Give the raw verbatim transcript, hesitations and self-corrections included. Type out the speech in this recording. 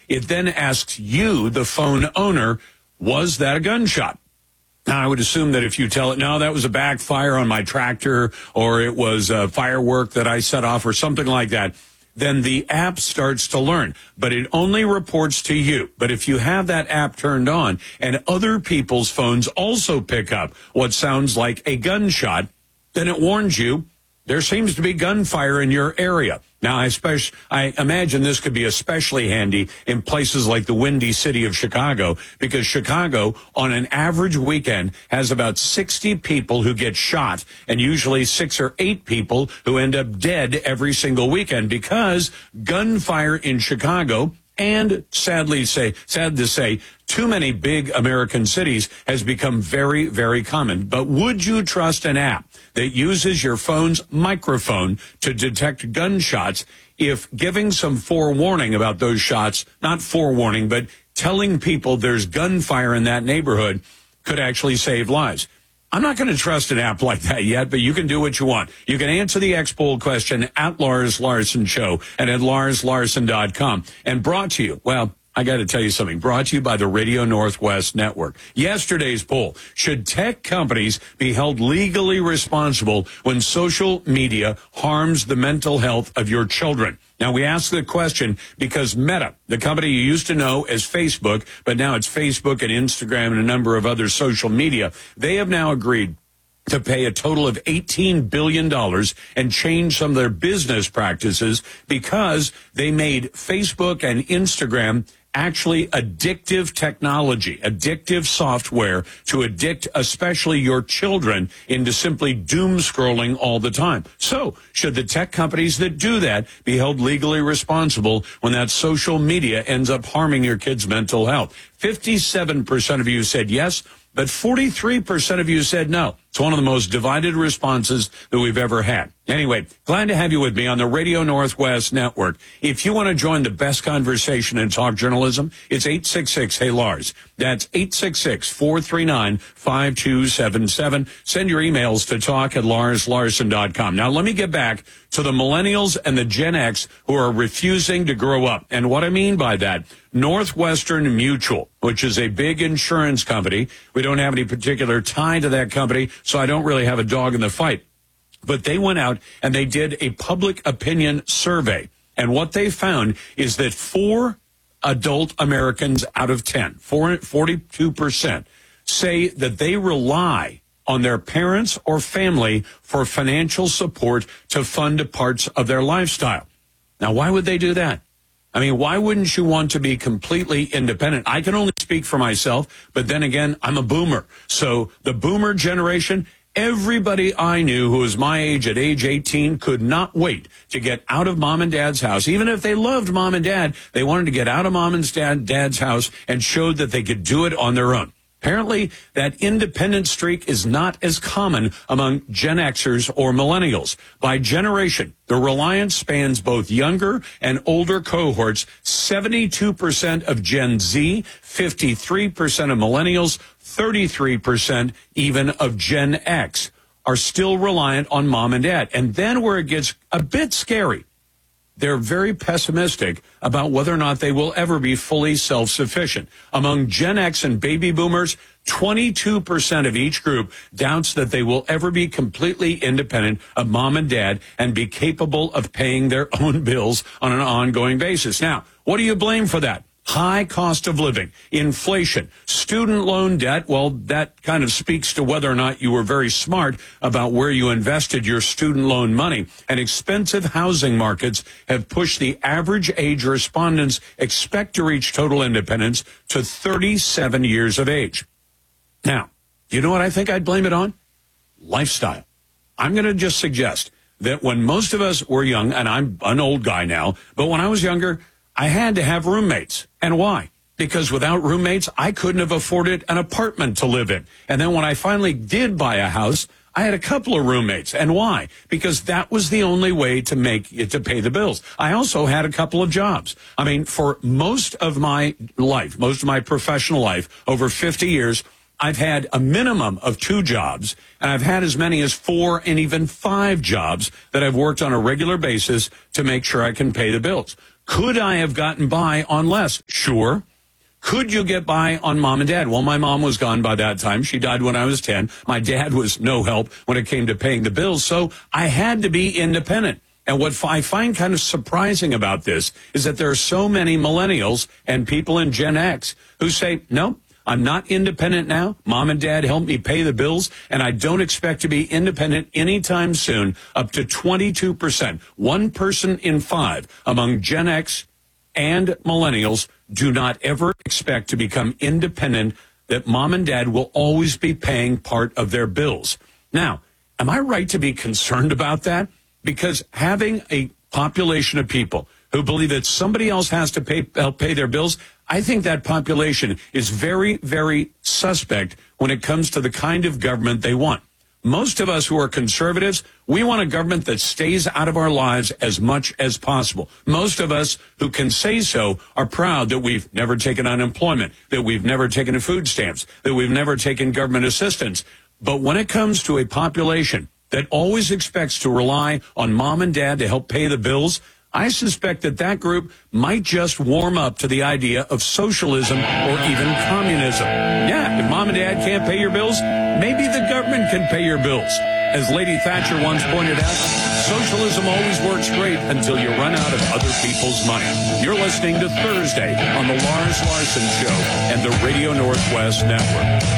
It then asks you, the phone owner, was that a gunshot? Now, I would assume that if you tell it, no, that was a backfire on my tractor, or it was a firework that I set off, or something like that, then the app starts to learn. But it only reports to you. But if you have that app turned on and other people's phones also pick up what sounds like a gunshot, then it warns you there seems to be gunfire in your area. Now, I, spec- I imagine this could be especially handy in places like the Windy City of Chicago, because Chicago, on an average weekend, has about sixty people who get shot, and usually six or eight people who end up dead every single weekend, because gunfire in Chicago, and sadly say, sad to say, too many big American cities, has become very, very common. But would you trust an app that uses your phone's microphone to detect gunshots if giving some forewarning about those shots, not forewarning, but telling people there's gunfire in that neighborhood, could actually save lives? I'm not going to trust an app like that yet, but you can do what you want. You can answer the X-Poll question at Lars Larson Show and at lars larson dot com. And brought to you, well, I got to tell you something, brought to you by the Radio Northwest Network. Yesterday's poll: should tech companies be held legally responsible when social media harms the mental health of your children? Now, we ask the question because Meta, the company you used to know as Facebook, but now it's Facebook and Instagram and a number of other social media, they have now agreed to pay a total of eighteen billion dollars and change some of their business practices because they made Facebook and Instagram actually addictive technology, addictive software to addict especially your children into simply doom scrolling all the time. So, should the tech companies that do that be held legally responsible when that social media ends up harming your kids' mental health? fifty-seven percent of you said yes, but forty-three percent of you said no. It's one of the most divided responses that we've ever had. Anyway, glad to have you with me on the Radio Northwest Network. If you want to join the best conversation in talk journalism, it's eight six six, hey Lars. That's eight six six, four three nine, five two seven seven. Send your emails to talk at lars larson dot com. Now, let me get back to the millennials and the Gen X who are refusing to grow up. And what I mean by that, Northwestern Mutual, which is a big insurance company. We don't have any particular tie to that company, so I don't really have a dog in the fight. But they went out and they did a public opinion survey. And what they found is that four adult Americans out of ten, forty-two percent, say that they rely on their parents or family for financial support to fund parts of their lifestyle. Now, why would they do that? I mean, why wouldn't you want to be completely independent? I can only speak for myself, but then again, I'm a boomer. So the boomer generation, everybody I knew who was my age at age eighteen could not wait to get out of mom and dad's house. Even if they loved mom and dad, they wanted to get out of mom and dad, dad's house and showed that they could do it on their own. Apparently, that independent streak is not as common among Gen Xers or millennials. By generation, the reliance spans both younger and older cohorts. seventy-two percent of Gen Z, fifty-three percent of millennials, thirty-three percent even of Gen X are still reliant on mom and dad. And then where it gets a bit scary, they're very pessimistic about whether or not they will ever be fully self-sufficient. Among Gen X and baby boomers, twenty-two percent of each group doubts that they will ever be completely independent of mom and dad and be capable of paying their own bills on an ongoing basis. Now, what do you blame for that? High cost of living, inflation, student loan debt. Well, that kind of speaks to whether or not you were very smart about where you invested your student loan money. And expensive housing markets have pushed the average age respondents expect to reach total independence to thirty-seven years of age. Now, you know what I think I'd blame it on? Lifestyle. I'm going to just suggest that when most of us were young, and I'm an old guy now, but when I was younger, I had to have roommates. And why? Because without roommates, I couldn't have afforded an apartment to live in. And then when I finally did buy a house, I had a couple of roommates. And why? Because that was the only way to make it to pay the bills. I also had a couple of jobs. I mean, for most of my life, most of my professional life, over fifty years, I've had a minimum of two jobs, and I've had as many as four and even five jobs that I've worked on a regular basis to make sure I can pay the bills. Could I have gotten by on less? Sure. Could you get by on mom and dad? Well, my mom was gone by that time. She died when I was ten. My dad was no help when it came to paying the bills, so I had to be independent. And what I find kind of surprising about this is that there are so many millennials and people in Gen X who say, no, I'm not independent now. Mom and dad help me pay the bills, and I don't expect to be independent anytime soon. Up to twenty-two percent. One person in five among Gen X and millennials do not ever expect to become independent, that mom and dad will always be paying part of their bills. Now, am I right to be concerned about that? Because having a population of people who believe that somebody else has to pay, help pay their bills, I think that population is very, very suspect when it comes to the kind of government they want. Most of us who are conservatives, we want a government that stays out of our lives as much as possible. Most of us who can say so are proud that we've never taken unemployment, that we've never taken food stamps, that we've never taken government assistance. But when it comes to a population that always expects to rely on mom and dad to help pay the bills, I suspect that that group might just warm up to the idea of socialism or even communism. Yeah, if mom and dad can't pay your bills, maybe the government can pay your bills. As Lady Thatcher once pointed out, socialism always works great until you run out of other people's money. You're listening to Thursday on the Lars Larson Show and the Radio Northwest Network.